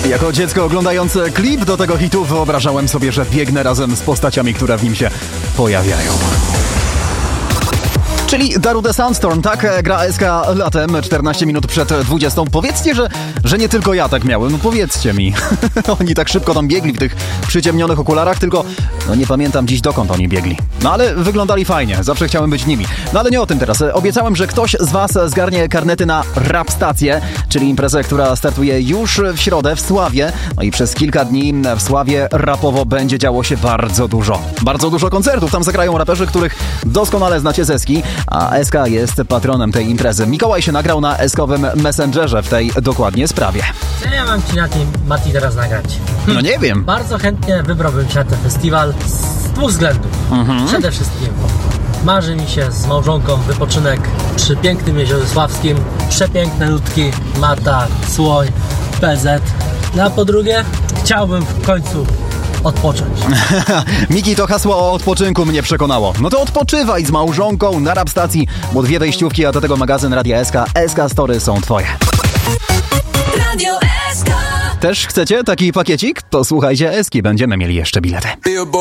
Jako dziecko oglądając klip do tego hitu wyobrażałem sobie, że biegnę razem z postaciami, które w nim się pojawiają. Czyli Darude Sandstorm, tak gra SK latem, 14 minut przed 20. Powiedzcie, że nie tylko ja tak miałem, no powiedzcie mi. Oni tak szybko tam biegli w tych przyciemnionych okularach, tylko nie pamiętam dziś dokąd oni biegli. No ale wyglądali fajnie, zawsze chciałem być nimi. No ale nie o tym teraz. Obiecałem, że ktoś z was zgarnie karnety na Rap Stację, czyli imprezę, która startuje już w środę w Sławie. No i przez kilka dni w Sławie rapowo będzie działo się bardzo dużo. Bardzo dużo koncertów. Tam zagrają raperzy, których doskonale znacie ze Eski, a SK jest patronem tej imprezy. Mikołaj się nagrał na eskowym Messengerze w tej dokładnie sprawie. Co ja mam ci na tym, Mati, teraz nagrać? No nie wiem. Bardzo chętnie wybrałbym się na ten festiwal z dwóch względów. Przede wszystkim marzy mi się z małżonką wypoczynek przy pięknym jeziorze Sławskim. Przepiękne ludki, Mata, Słoń, PZ. No a po drugie, chciałbym w końcu odpocząć. Miki, to hasło o odpoczynku mnie przekonało. No to odpoczywaj z małżonką na Rap Stacji, bo 2 wejściówki, a do tego magazyn Radia SK. SK Story są twoje. Radio SK. Też chcecie taki pakiecik? To słuchajcie Eski, będziemy mieli jeszcze bilety.